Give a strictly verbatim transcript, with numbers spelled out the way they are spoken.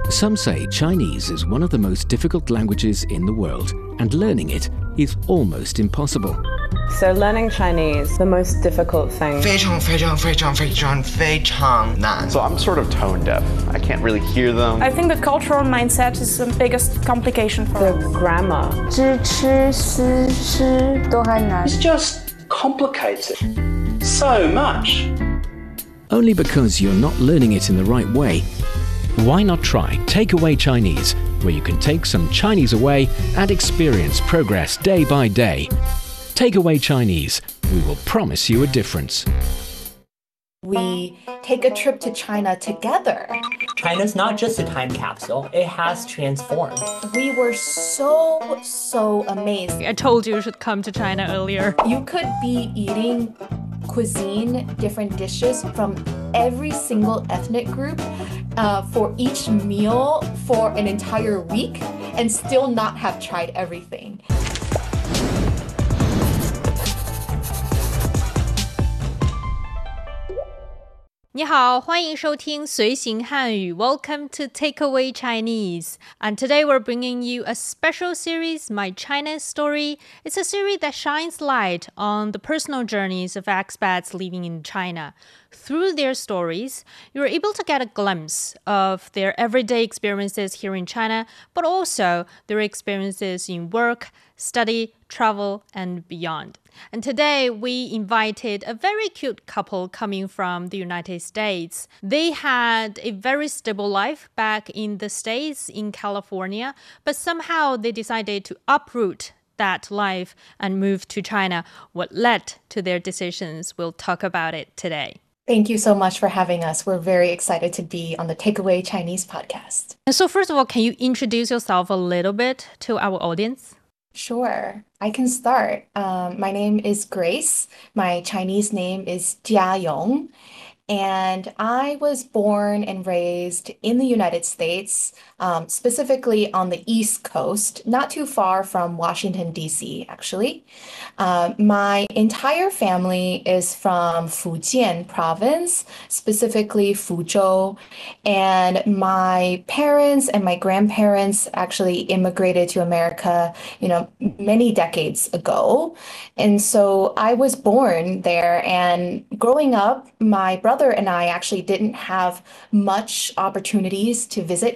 Some say Chinese is one of the most difficult languages in the world, and learning it is almost impossible. So learning Chinese, the most difficult thing. 非常非常非常非常非常难. So I'm sort of tone deaf. I can't really hear them. I think the cultural mindset is the biggest complication for The us. grammar. 知吃思诗都还难。 It's just complicated so much. Only because you're not learning it in the right way. Why not try Takeaway Chinese, where you can take some Chinese away and experience progress day by day. Takeaway Chinese, we will promise you a difference. We take a trip to China together. China's not just a time capsule, it has transformed. We were so, so amazed. I told you you should come to China earlier. You could be eating cuisine, different dishes from every single ethnic group uh, for each meal for an entire week and still not have tried everything. 你好，欢迎收听随行汉语 Welcome to Takeaway Chinese. And today we're bringing you a special series, My China Story. It's a series that shines light on the personal journeys of expats living in China. Through their stories, you're able to get a glimpse of their everyday experiences here in China, but also their experiences in work, study, travel, and beyond. And today we invited a very cute couple coming from the United States. They had a very stable life back in the States, in California, but somehow they decided to uproot that life and move to China. What led to their decisions? We'll talk about it today. Thank you so much for having us. We're very excited to be on the Takeaway Chinese podcast. So first of all, can you introduce yourself a little bit to our audience? Sure, I can start. Um, my name is Grace. My Chinese name is Jia Yong. And I was born and raised in the United States, um, specifically on the East Coast, not too far from Washington, D C, actually. Uh, my entire family is from Fujian province, specifically Fuzhou. And my parents and my grandparents actually immigrated to America, you know, many decades ago. And so I was born there, and growing up, my brother and I actually didn't have much opportunities to visit